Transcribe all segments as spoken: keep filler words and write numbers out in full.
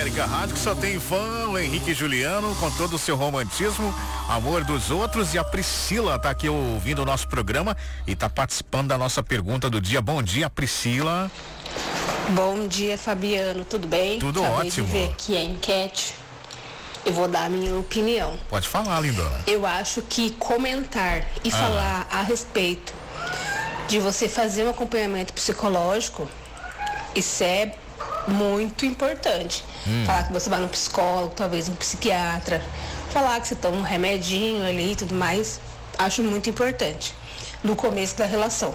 América, rádio que só tem fã, o Henrique Juliano, com todo o seu romantismo, amor dos outros, e a Priscila tá aqui ouvindo o nosso programa e tá participando da nossa pergunta do dia. Bom dia, Priscila. Bom dia, Fabiano, tudo bem? Tudo Acabei ótimo. De ver aqui a enquete. Eu vou dar a minha opinião. Pode falar, lindona. Eu acho que comentar e ah. falar a respeito de você fazer um acompanhamento psicológico, isso é muito importante. Hum. Falar que você vai no psicólogo, talvez um psiquiatra, falar que você toma um remedinho ali e tudo mais, acho muito importante no começo da relação.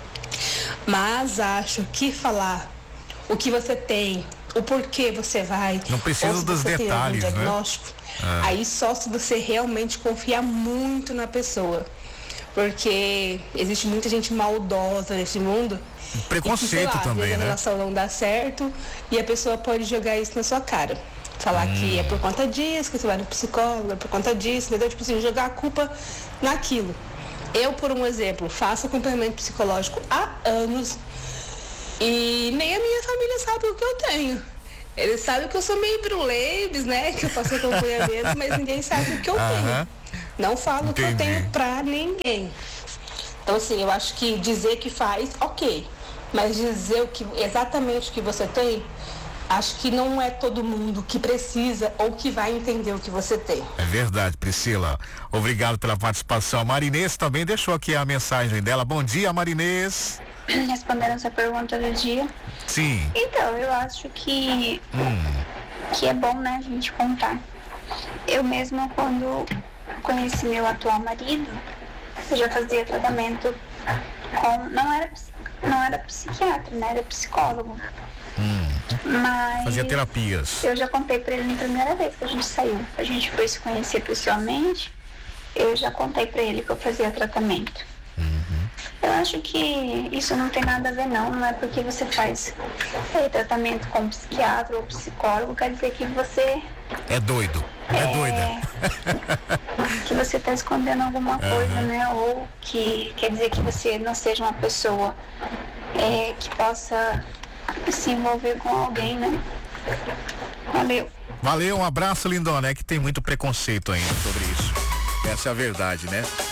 Mas acho que falar o que você tem, o porquê você vai, não precisa dos detalhes, um diagnóstico, né? Ah. Aí só se você realmente confiar muito na pessoa, porque existe muita gente maldosa nesse mundo. Preconceito e que, sei lá, também, às vezes né? A relação não dá certo e a pessoa pode jogar isso na sua cara. Falar hum. que é por conta disso, que você vai no psicólogo, é por conta disso, entendeu? Tipo assim, jogar a culpa naquilo. Eu, por um exemplo, faço acompanhamento psicológico há anos e nem a minha família sabe o que eu tenho. Eles sabem que eu sou meio bruleibes, né? Que eu faço acompanhamento, mas ninguém sabe o que eu uh-huh. tenho. Não falo o que eu tenho pra ninguém. Então, assim, eu acho que dizer que faz, ok. Mas dizer o que, exatamente o que você tem, acho que não é todo mundo que precisa ou que vai entender o que você tem. É verdade, Priscila. Obrigado pela participação. A Marinês também deixou aqui a mensagem dela. Bom dia, Marinês. Respondendo essa pergunta do dia. Sim. Então, eu acho que, hum. que é bom, né, a gente contar. Eu mesma, quando conheci meu atual marido, eu já fazia tratamento com... Não era, não era psiquiatra, né? Era psicólogo. Hum. Mas... Fazia terapias. Eu já contei pra ele na primeira vez que a gente saiu. A gente foi se conhecer pessoalmente. Eu já contei pra ele que eu fazia tratamento. Uhum. Eu acho que isso não tem nada a ver, não. Não é porque você faz é, tratamento com psiquiatra ou psicólogo, quer dizer que você... É doido. É, é doida. Que você está escondendo alguma coisa, uhum. né? Ou que quer dizer que você não seja uma pessoa é, que possa se envolver com alguém, né? Valeu. Valeu, um abraço, lindona. É que tem muito preconceito ainda sobre isso. Essa é a verdade, né?